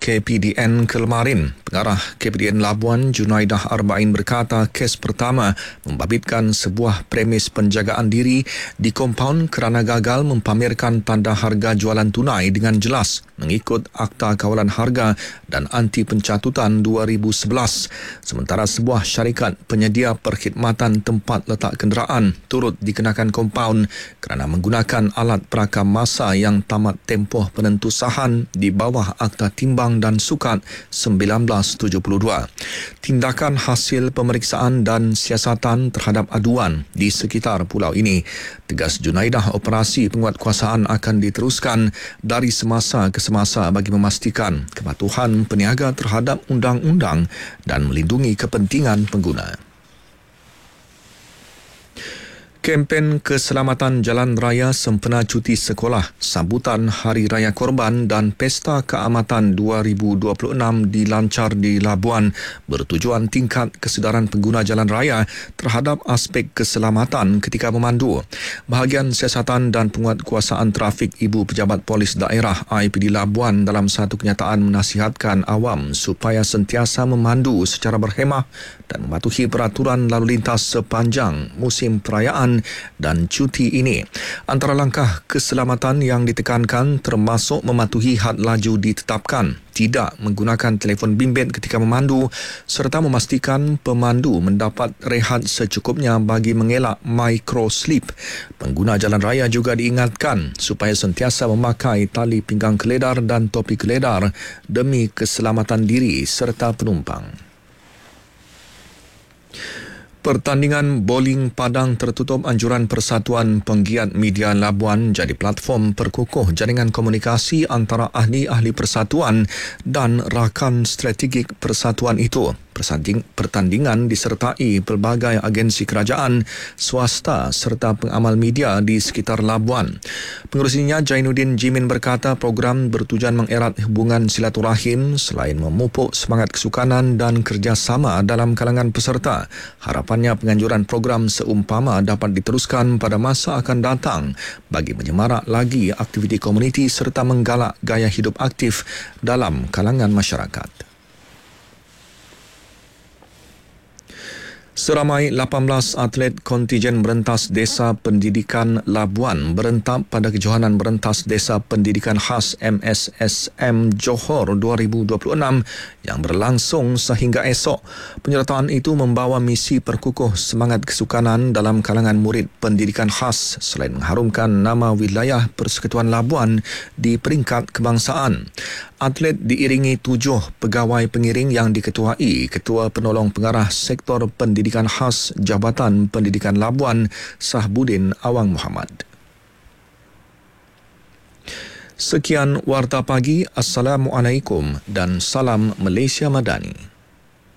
KPDN Kelmarin. Pengarah KPDN Labuan, Junaidah Arba'in berkata kes pertama membabitkan sebuah premis penjagaan diri di kompaun kerana gagal mempamerkan tanda harga jualan tunai dengan jelas mengikut Akta Kawalan Harga dan Anti Pencatutan 2011. Sementara sebuah syarikat penyedia perkhidmatan tempat letak kenderaan turut dikenakan kompaun kerana menggunakan alat perakam masa yang tamat tempoh penentusahan di bawah Akta Timbang dan Sukat 1972. Tindakan hasil pemeriksaan dan siasatan terhadap aduan di sekitar pulau ini. Tegas Junaidah, operasi penguatkuasaan akan diteruskan dari semasa ke semasa bagi memastikan kepatuhan peniaga terhadap undang-undang dan melindungi kepentingan pengguna. Kempen Keselamatan Jalan Raya sempena cuti sekolah, sambutan Hari Raya Korban dan Pesta Keamatan 2026 dilancar di Labuan bertujuan tingkat kesedaran pengguna jalan raya terhadap aspek keselamatan ketika memandu. Bahagian siasatan dan penguatkuasaan trafik Ibu Pejabat Polis Daerah IPD Labuan dalam satu kenyataan menasihatkan awam supaya sentiasa memandu secara berhemah dan mematuhi peraturan lalu lintas sepanjang musim perayaan dan cuti ini. Antara langkah keselamatan yang ditekankan termasuk mematuhi had laju ditetapkan, tidak menggunakan telefon bimbit ketika memandu serta memastikan pemandu mendapat rehat secukupnya bagi mengelak micro sleep. Pengguna jalan raya juga diingatkan supaya sentiasa memakai tali pinggang keledar dan topi keledar demi keselamatan diri serta penumpang. Pertandingan bowling padang tertutup anjuran Persatuan Penggiat Media Labuan jadi platform perkukuh jaringan komunikasi antara ahli-ahli persatuan dan rakan strategik persatuan itu. Pertandingan disertai pelbagai agensi kerajaan, swasta serta pengamal media di sekitar Labuan. Pengerusinya Jainuddin Jimin berkata program bertujuan mengerat hubungan silaturahim selain memupuk semangat kesukanan dan kerjasama dalam kalangan peserta. Harapannya penganjuran program seumpama dapat diteruskan pada masa akan datang bagi menyemarak lagi aktiviti komuniti serta menggalak gaya hidup aktif dalam kalangan masyarakat. Seramai 18 atlet kontijen Berentas Desa Pendidikan Labuan berentap pada kejohanan Berentas Desa Pendidikan Khas MSSM Johor 2026 yang berlangsung sehingga esok. Penyertaan itu membawa misi perkukuh semangat kesukanan dalam kalangan murid pendidikan khas selain mengharumkan nama wilayah Persekutuan Labuan di peringkat kebangsaan. Atlet diiringi 7 pegawai pengiring yang diketuai Ketua Penolong Pengarah Sektor Pendidikan Khas Jabatan Pendidikan Labuan, Sahbudin Awang Muhammad. Sekian Warta Pagi. Assalamualaikum dan salam Malaysia Madani.